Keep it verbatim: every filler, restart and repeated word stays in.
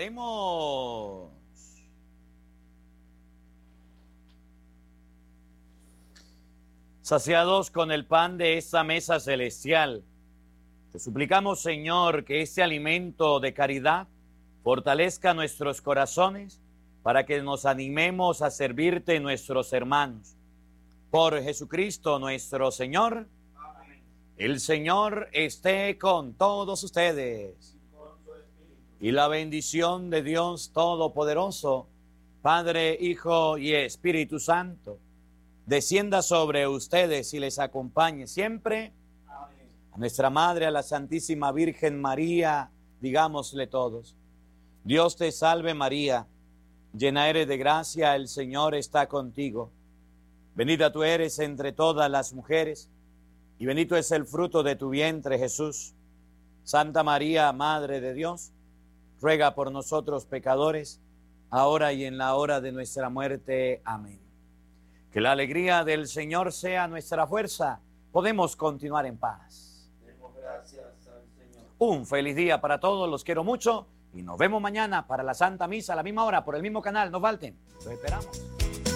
Oremos. Saciados con el pan de esta mesa celestial, te suplicamos, Señor, que este alimento de caridad fortalezca nuestros corazones para que nos animemos a servirte, nuestros hermanos. Por Jesucristo nuestro Señor. Amén. El Señor esté con todos ustedes. Y, con su espíritu. Y la bendición de Dios Todopoderoso, Padre, Hijo y Espíritu Santo, descienda sobre ustedes y les acompañe siempre. Amén. A nuestra Madre, a la Santísima Virgen María, digámosle todos: Dios te salve María, llena eres de gracia, el Señor está contigo. Bendita tú eres entre todas las mujeres, y bendito es el fruto de tu vientre, Jesús. Santa María, Madre de Dios, ruega por nosotros pecadores, ahora y en la hora de nuestra muerte. Amén. Que la alegría del Señor sea nuestra fuerza. Podemos continuar en paz. Demos gracias al Señor. Un feliz día para todos, los quiero mucho, y nos vemos mañana para la Santa Misa a la misma hora, por el mismo canal. No falten, los esperamos.